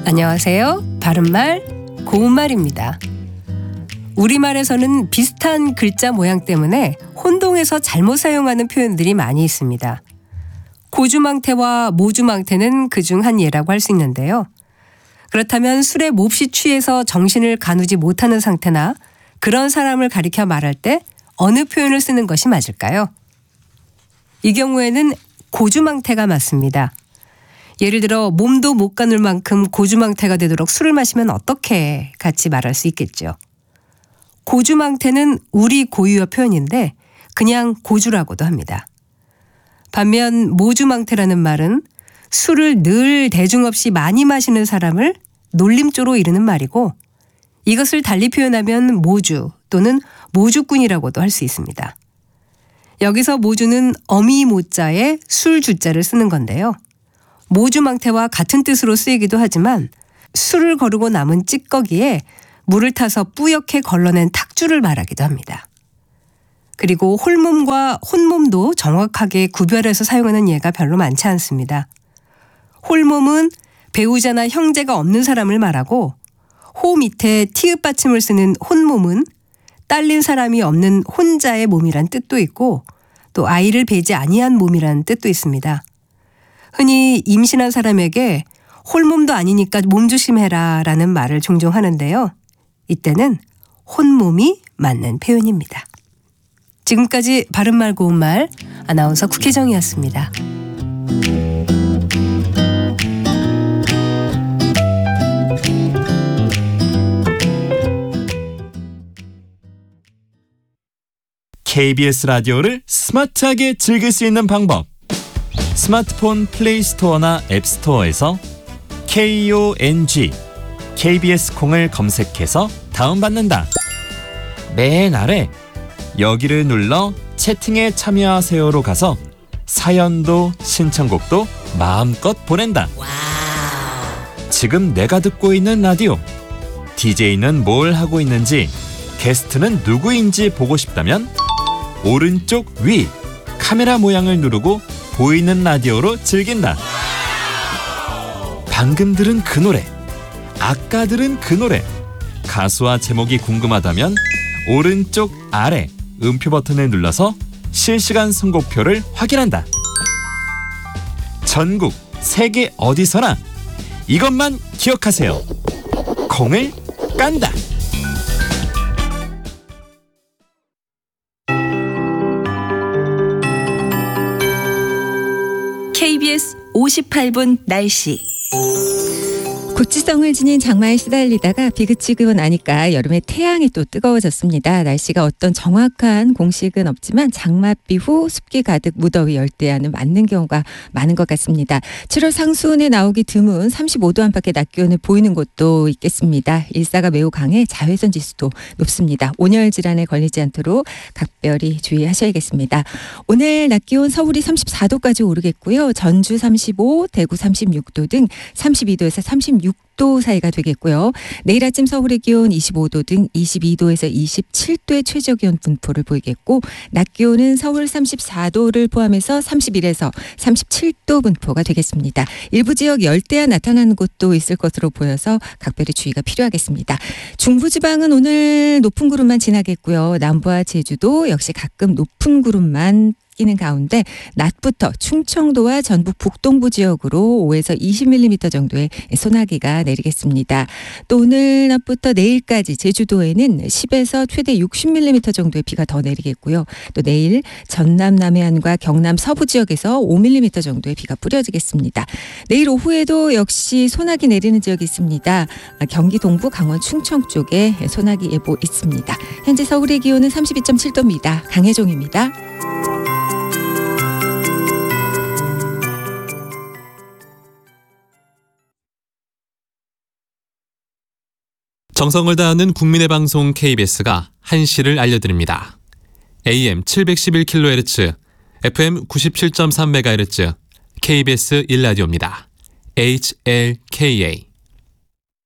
안녕하세요. 바른말, 고운말입니다. 우리말에서는 비슷한 글자 모양 때문에 혼동해서 잘못 사용하는 표현들이 많이 있습니다. 고주망태와 모주망태는 그중 한 예라고 할 수 있는데요. 그렇다면 술에 몹시 취해서 정신을 가누지 못하는 상태나 그런 사람을 가리켜 말할 때 어느 표현을 쓰는 것이 맞을까요? 이 경우에는 고주망태가 맞습니다. 예를 들어 몸도 못 가눌 만큼 고주망태가 되도록 술을 마시면 어떻게 같이 말할 수 있겠죠. 고주망태는 우리 고유어 표현인데 그냥 고주라고도 합니다. 반면 모주망태라는 말은 술을 늘 대중 없이 많이 마시는 사람을 놀림조로 이르는 말이고 이것을 달리 표현하면 모주 또는 모주꾼이라고도 할 수 있습니다. 여기서 모주는 어미 모자에 술 주자를 쓰는 건데요. 모주망태와 같은 뜻으로 쓰이기도 하지만 술을 거르고 남은 찌꺼기에 물을 타서 뿌옇게 걸러낸 탁주를 말하기도 합니다. 그리고 홀몸과 혼몸도 정확하게 구별해서 사용하는 예가 별로 많지 않습니다. 홀몸은 배우자나 형제가 없는 사람을 말하고 호 밑에 티읕 받침을 쓰는 혼몸은 딸린 사람이 없는 혼자의 몸이란 뜻도 있고 또 아이를 베지 아니한 몸이란 뜻도 있습니다. 흔히 임신한 사람에게 홀몸도 아니니까 몸조심해라 라는 말을 종종 하는데요. 이때는 혼몸이 맞는 표현입니다. 지금까지 바른말 고운말 아나운서 국혜정이었습니다. KBS 라디오를 스마트하게 즐길 수 있는 방법. 스마트폰 플레이 스토어나 앱 스토어에서 KONG KBS 콩을 검색해서 다운받는다. 맨 아래 여기를 눌러 채팅에 참여하세요로 가서 사연도 신청곡도 마음껏 보낸다. 지금 내가 듣고 있는 라디오, DJ는 뭘 하고 있는지, 게스트는 누구인지 보고 싶다면 오른쪽 위 카메라 모양을 누르고 보이는 라디오로 즐긴다. 방금 들은 그 노래, 아까 들은 그 노래, 가수와 제목이 궁금하다면 오른쪽 아래 음표 버튼을 눌러서 실시간 선곡표를 확인한다. 전국 세계 어디서나 이것만 기억하세요. 콩을 깐다. KBS 58분 날씨. 국지성을 지닌 장마에 시달리다가 비 그치고 나니까 여름에 태양이 또 뜨거워졌습니다. 날씨가 어떤 정확한 공식은 없지만 장맛비 후 습기 가득 무더위 열대야는 맞는 경우가 많은 것 같습니다. 7월 상순에 나오기 드문 35도 안팎의 낮 기온을 보이는 곳도 있겠습니다. 일사가 매우 강해 자외선 지수도 높습니다. 온열 질환에 걸리지 않도록 각별히 주의하셔야겠습니다. 오늘 낮 기온 서울이 34도까지 오르겠고요. 전주 35, 대구 36도 등 32도에서 36도 사이가 되겠고요. 내일 아침 서울의 기온 25도 등 22도에서 27도의 최저 기온 분포를 보이겠고 낮 기온은 서울 34도를 포함해서 31에서 37도 분포가 되겠습니다. 일부 지역 열대야 나타나는 곳도 있을 것으로 보여서 각별히 주의가 필요하겠습니다. 중부지방은 오늘 높은 구름만 지나겠고요. 남부와 제주도 역시 가끔 높은 구름만 끼는 가운데 낮부터 충청도와 전북 북동부 지역으로 5에서 20mm 정도의 소나기가 내리겠습니다. 또 오늘 낮부터 내일까지 제주도에는 10에서 최대 60mm 정도의 비가 더 내리겠고요. 또 내일 전남 남해안과 경남 서부 지역에서 5mm 정도의 비가 뿌려지겠습니다. 내일 오후에도 역시 소나기 내리는 지역이 있습니다. 경기 동부 강원 충청 쪽에 소나기 예보 있습니다. 현재 서울의 기온은 32.7도입니다. 강혜종입니다. 정성을 다하는 국민의 방송 KBS가 한시를 알려드립니다. AM 711kHz, FM 97.3MHz, KBS 1라디오입니다. HLKA